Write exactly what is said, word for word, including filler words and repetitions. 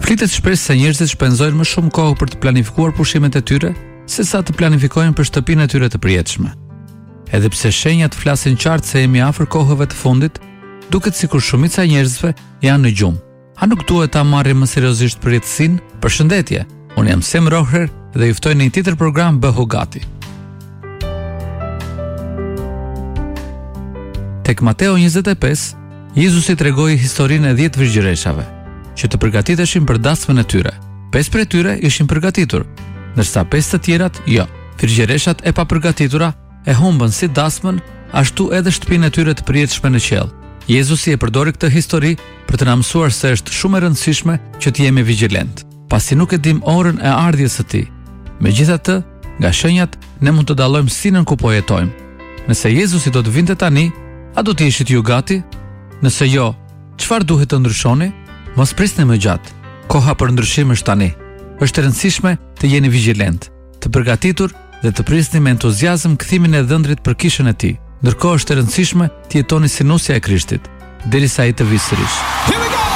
Flitet shpesh se njerëzit shpenzojnë më shumë kohë për të planifikuar pushimet e tyre se sa të planifikojnë për shtëpinë e tyre të përjetshme. Edhe pse shenjat flasin qartë se jemi afër kohëve të fundit, duket sikur shumica e njerëzve janë në gjumë. A nuk duhet ta marrim më seriozisht përjetësinë? Përshëndetje. Unë jam Sem Roher dhe ju ftoj në një tjetër program Bëhu Gati. Tek Mateo njëzet e pesë, Jezusi tregoi historinë e dhjetë virgjëreshave, që të përgatiteshin për dasmën e tyre. Pesë prej tyre ishin përgatitur, ndërsa pesë të tjerat jo. Virgjëreshat e papërgatitura e humbën si dasmën, ashtu edhe shtëpinë e tyre të përjetshme në qiell. Jezusi e përdori këtë histori për të na mësuar se është shumë e rëndësishme që të jemi vigjilent, pasi nuk e dim orën e ardhjes së tij. Megjithatë, nga shenjat ne mund të dallojmë sinën ku po jetojmë. Nëse Jezusi do të vinte tani, a do të ishit ju gati? Nëse jo, çfarë duhet të ndryshoni? Mos prisni më gjatë. Koha për ndryshim është tani. Është e rëndësishme të jeni vigjilent, të përgatitur dhe të prisni me entuziazëm kthimin e dhëndrit për kishën e tij. Ndërkohë është e rëndësishme të jetoni si nusja e Krishtit, derisa ai të vijë sërish.